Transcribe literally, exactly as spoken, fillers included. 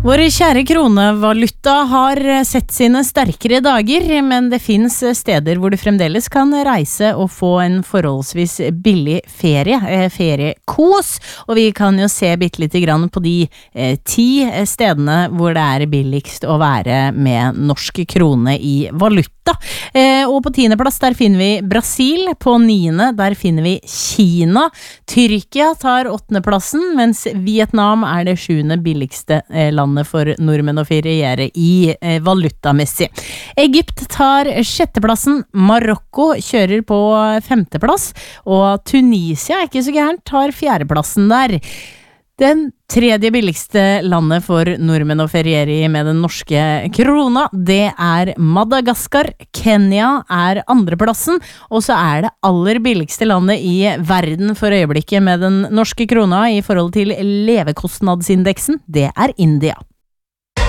Vår kjære kronevaluta har sett sine sterkere dager, men det finnes steder hvor du fremdeles kan reise og få en forholdsvis billig ferie, feriekos, og vi kan jo se bitte lite grann på de eh, ti stedene hvor det er billigst å være med norsk krone i valuta. Eh, og på tiende plass der finner vi Brasil, på niende der finner vi Kina, Tyrkia tar åttende plassen, mens Vietnam er det sjuende billigste eh, landet for nordmenn å feriere i eh, valutamessig. Egypt tar sjetteplassen, Marokko kjører på femteplass, og Tunisia, ikke så gærent, tar fjerdeplassen der. Den tredje billigste landet for nordmenn å feriere i med den norske krona, det er Madagaskar. Kenya er andreplassen, og så er det aller billigste landet i verden for øyeblikket med den norske krona i forhold til levekostnadsindeksen, det er India.